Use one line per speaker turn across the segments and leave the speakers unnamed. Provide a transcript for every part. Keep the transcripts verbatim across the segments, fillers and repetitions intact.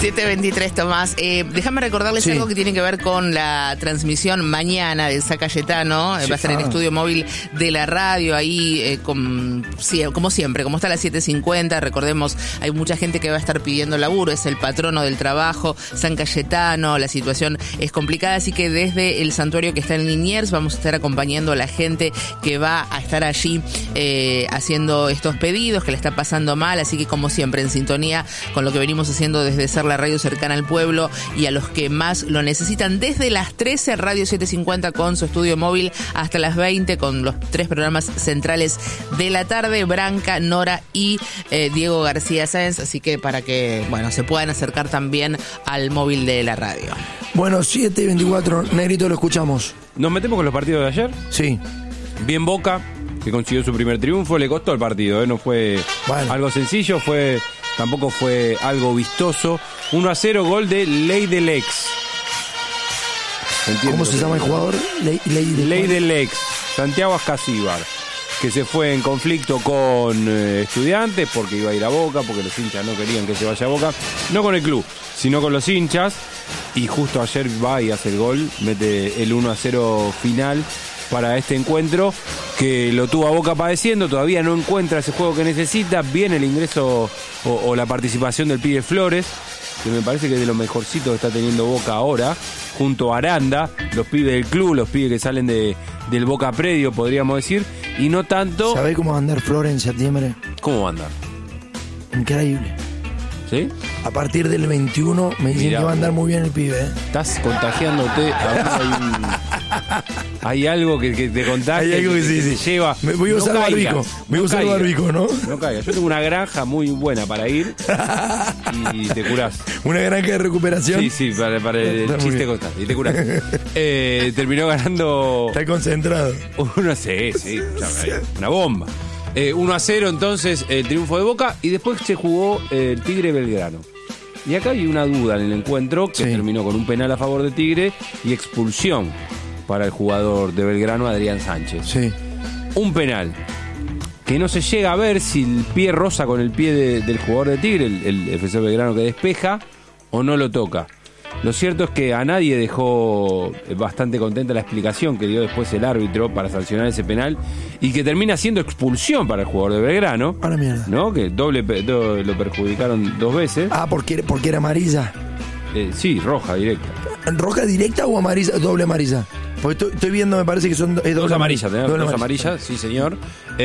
siete veintitrés, Tomás. Eh, déjame recordarles sí. algo que tiene que ver con la transmisión mañana del San Cayetano. Sí, va a estar ah. en el estudio móvil de la radio, ahí, eh, con, sí, como siempre, como está a las siete cincuenta. Recordemos, hay mucha gente que va a estar pidiendo laburo, es el patrono del trabajo, San Cayetano, la situación es complicada, así que desde el santuario que está en Liniers vamos a estar acompañando a la gente que va a estar allí eh, haciendo estos pedidos, que le está pasando mal, así que como siempre en sintonía con lo que venimos haciendo desde ser la radio cercana al pueblo y a los que más lo necesitan. Desde las trece, Radio setecientos cincuenta con su estudio móvil hasta las veinte con los tres programas centrales de la tarde, Branca, Nora y eh, Diego García Sáenz, así que para que, bueno, se puedan acercar también al móvil de la radio.
Bueno, siete veinticuatro, Negrito, lo escuchamos.
¿Nos metemos con los partidos de ayer?
Sí.
Bien Boca, que consiguió su primer triunfo, le costó el partido, ¿eh? No fue bueno. algo sencillo, fue tampoco fue algo vistoso. uno a cero, gol de Ley del Ex.
¿Cómo se llama el jugador? Ley, Ley, de
Ley del Ex, Santiago Ascasíbar, que se fue en conflicto con eh, Estudiantes porque iba a ir a Boca, porque los hinchas no querían que se vaya a Boca, no con el club, sino con los hinchas, y justo ayer va y hace el gol, mete el uno a cero final para este encuentro, que lo tuvo a Boca padeciendo, todavía no encuentra ese juego que necesita. Viene el ingreso o, o la participación del pibe Flores, que me parece que es de lo mejorcito que está teniendo Boca ahora, junto a Aranda, los pibes del club, los pibes que salen de, del Boca Predio, podríamos decir, y no tanto...
¿Sabés cómo va a andar Flores en septiembre?
¿Cómo va a andar?
Increíble.
¿Sí?
A partir del veintiuno me dicen Mirá, que va a andar muy bien el pibe, ¿eh?
Estás contagiándote. Hay, un... hay algo que, que te contagia.
Hay algo que, que, sí,
que
sí.
te lleva.
Me voy a usar no barbico. Me voy a usar barbico, ¿no?
No caigas. Yo tengo una granja muy buena para ir y te curás.
¿Una granja de recuperación?
Sí, sí, para, para el Está chiste constante. Y te curás. eh, terminó ganando.
Está concentrado.
Uno, sí, sí. Una bomba. Eh, uno a cero entonces el triunfo de Boca, y después se jugó eh, el Tigre Belgrano. Y acá hay una duda en el encuentro que sí. terminó con un penal a favor de Tigre y expulsión para el jugador de Belgrano, Adrián Sánchez.
Sí.
Un penal que no se llega a ver si el pie roza con el pie de, del jugador de Tigre, el, el defensor Belgrano que despeja, o no lo toca. Lo cierto es que a nadie dejó bastante contenta la explicación que dio después el árbitro para sancionar ese penal, y que termina siendo expulsión para el jugador de Belgrano.
A la mierda.
¿No? Que doble do, lo perjudicaron dos veces.
Ah, porque, porque era amarilla.
Eh, sí, roja directa.
¿Roja directa o amarilla, doble amarilla? Porque estoy, estoy viendo, me parece que son es
dos amarillas. Doble dos
amarilla.
amarillas, sí señor.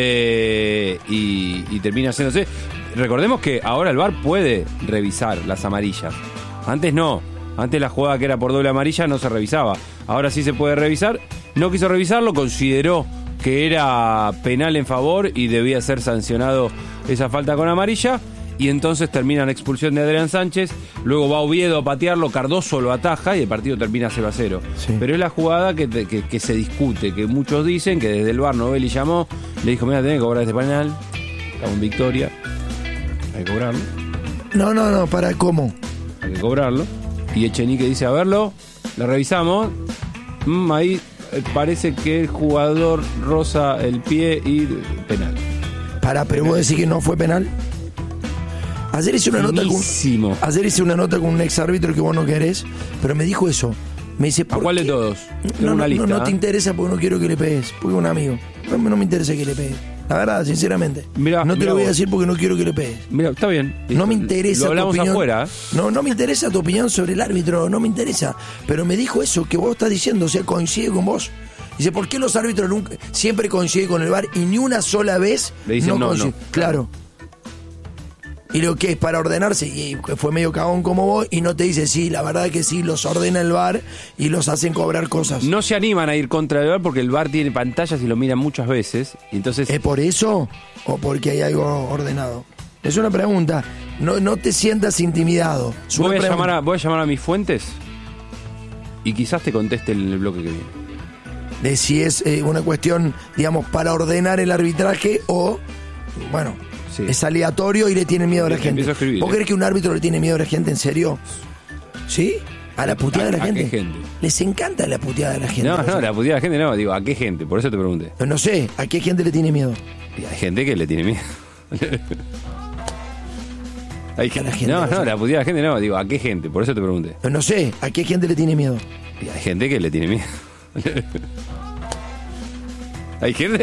Eh, y, y termina haciéndose. Recordemos que ahora el V A R puede revisar las amarillas. Antes no. Antes la jugada que era por doble amarilla no se revisaba. Ahora sí se puede revisar. No quiso revisarlo, consideró que era penal en favor y debía ser sancionado esa falta con amarilla. Y entonces termina la expulsión de Adrián Sánchez. Luego va Oviedo a patearlo, Cardoso lo ataja y el partido termina cero a cero. Sí. Pero es la jugada que, que, que se discute, que muchos dicen que desde el V A R Novelli llamó, le dijo: mira, tenés que cobrar este penal, estamos en victoria, hay que cobrarlo.
No, no, no, ¿para cómo?
Hay que cobrarlo. Y Echenique dice: a verlo, lo revisamos. Mm, ahí parece que el jugador roza el pie y penal.
Pará, pero vos decís que no fue penal. Ayer hice una nota con, ayer hice una nota con un ex árbitro que vos no querés, pero me dijo eso. Me dice:
¿a cuál de todos?
No,
una
no,
lista,
no, no te interesa porque no quiero que le pegues, porque es un amigo. No, no me interesa que le pegues. La verdad, sinceramente. Mirá, no te lo voy vos. a decir porque no quiero que le pegues.
Mira, está bien.
No me interesa
lo hablamos
tu opinión.
Afuera.
No, no me interesa tu opinión sobre el árbitro, no me interesa. Pero me dijo eso que vos estás diciendo, o sea, coincide con vos. Dice: ¿por qué los árbitros nunca, siempre coinciden con el V A R y ni una sola vez
le dicen
no
no,
coinciden?
No.
Claro. Y lo que es para ordenarse, y fue medio cagón como vos, y no te dice: sí, la verdad que sí, los ordena el V A R y los hacen cobrar cosas.
No se animan a ir contra el V A R porque el V A R tiene pantallas y lo miran muchas veces. Y entonces...
¿Es por eso o porque hay algo ordenado? Es una pregunta. No, no te sientas intimidado.
Voy a, llamar a, voy a llamar a mis fuentes y quizás te conteste en el bloque que viene.
De si es eh, una cuestión, digamos, para ordenar el arbitraje o, bueno... Sí. Es aleatorio y le tienen miedo a la gente. A escribir, ¿Vos eh? crees que un árbitro le tiene miedo a la gente en serio? ¿Sí? ¿A la puteada de la gente?
¿A qué gente?
Les encanta la puteada de la gente.
No, no, no la puteada de la gente no. Digo, ¿a qué gente? Por eso te pregunté.
No, no sé, ¿a qué gente le tiene miedo?
Y hay gente que le tiene miedo. Hay gente,
a la gente.
No, no, la puteada a la gente no. Digo, ¿a qué gente? Por eso te pregunté.
No sé, ¿a qué gente le tiene miedo?
Y hay gente que le tiene miedo. Hay gente